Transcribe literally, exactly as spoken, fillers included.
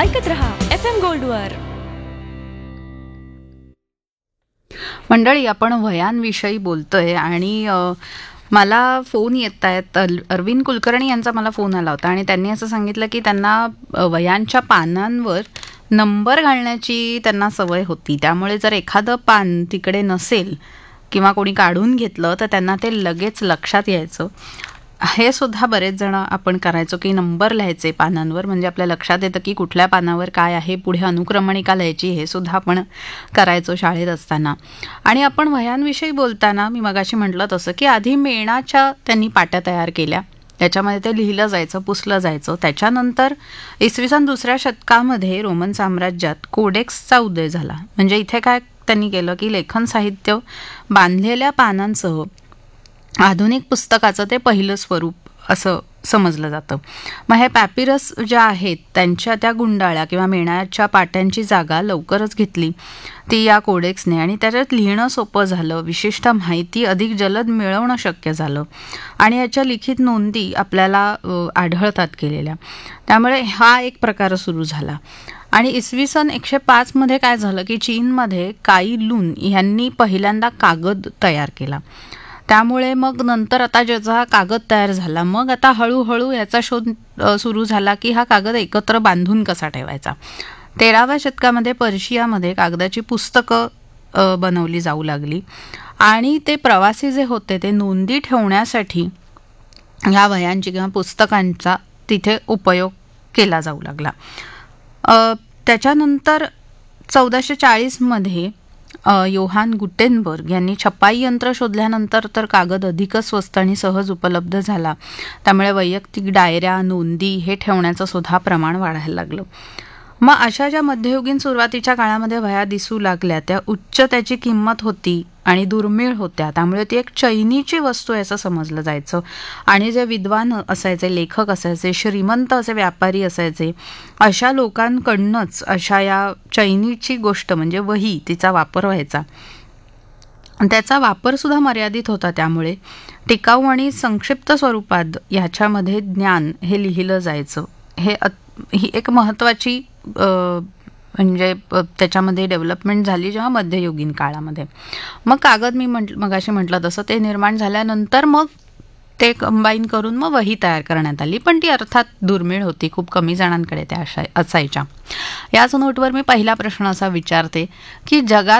ऐकत रहा F M गोल्डवर. मंडळी, आपण वयांविषयी बोलतोय आणि मला फोन येत आहेत. अरविंद कुलकर्णी यांचा मला फोन आला होता आणि त्यांनी असं सांगितलं की त्यांना वयांच्या पानांवर नंबर घालण्याची त्यांना सवय होती. त्यामुळे जर एखादं पान तिकडे नसेल किंवा कोणी काढून घेतलं तर त्यांना ते लगेच लक्षात यायचं. हे सुद्धा बरेच जण आपण करायचो की नंबर लिहायचे पानांवर, म्हणजे आपल्या लक्षात येतं की कुठल्या पानावर काय आहे, पुढे अनुक्रमणिका लिहायची. हे सुद्धा आपण करायचो शाळेत असताना. आणि आपण वह्यांविषयी बोलताना मी मगाशी म्हटलं तसं की आधी मेणाच्या त्यांनी पाट्या तयार केल्या, त्याच्यामध्ये ते लिहिलं जायचं, पुसलं जायचं. त्याच्यानंतर इसवी सन दुसऱ्या शतकामध्ये रोमन साम्राज्यात कोडेक्सचा उदय झाला. म्हणजे इथे काय त्यांनी केलं की लेखन साहित्य बांधलेल्या पानांसह आधुनिक पुस्तकाचं ते पहिलं स्वरूप असं समजलं जातं. मग हे पॅपिरस ज्या आहेत त्यांच्या त्या गुंडाळ्या किंवा मेणाच्या पाट्यांची जागा लवकरच घेतली ती या कोडेक्सने, आणि त्याच्यात लिहिणं सोपं झालं, विशिष्ट माहिती अधिक जलद मिळवणं शक्य झालं आणि याच्या लिखित नोंदी आपल्याला आढळतात केलेल्या. त्यामुळे हा एक प्रकार सुरू झाला. आणि इसवी सन एकशे पाचमध्ये काय झालं की चीनमध्ये काई लून यांनी पहिल्यांदा कागद तयार केला. त्यामुळे मग नंतर आता ज्याचा कागद तयार झाला, मग आता हळूहळू याचा शोध सुरू झाला की हा कागद एकत्र बांधून कसा ठेवायचा. तेराव्या शतकामध्ये पर्शियामध्ये कागदाची पुस्तकं बनवली जाऊ लागली आणि ते प्रवासी जे होते ते नोंदी ठेवण्यासाठी ह्या वह्यांची किंवा पुस्तकांचा तिथे उपयोग केला जाऊ लागला. त्याच्यानंतर चौदाशे चाळीसमध्ये योहान गुटेनबर्ग यांनी छपाई यंत्र शोधल्यानंतर तर कागद अधिकच स्वस्त आणि सहज उपलब्ध झाला. त्यामुळे वैयक्तिक डायऱ्या, नोंदी हे ठेवण्याचं सुद्धा प्रमाण वाढायला लागलं. मग अशा ज्या मध्ययुगीन सुरुवातीच्या काळामध्ये वह्या दिसू लागल्या त्या उच्च त्याची किंमत होती आणि दुर्मिळ होत्या. त्यामुळे ती एक चैनीची वस्तू आहे असं समजलं जायचं. आणि जे विद्वान असायचे, लेखक असायचे, श्रीमंत असे व्यापारी असायचे, अशा लोकांकडनंच अशा या चैनीची गोष्ट म्हणजे वही तिचा वापर व्हायचा. त्याचा वापर सुद्धा मर्यादित होता. त्यामुळे टिकाऊ आणि संक्षिप्त स्वरूपात ह्याच्यामध्ये ज्ञान हे लिहिलं जायचं. हे ही एक महत्त्वाची म्हणजे त्याच्यामध्ये डेव्हलपमेंट झाली जेव्हा मध्ययुगीन काळामध्ये. मग कागद मी म्हटलं मगाशी म्हटलं तसं ते निर्माण झाल्यानंतर मग ते कंबाईन करून मग वही तयार करण्यात आली. पण ती अर्थात दुर्मिळ होती, खूप कमी जणांकडे त्या अशा असायच्या. याच नोटवर मी पहिला प्रश्न असा विचारते की जगात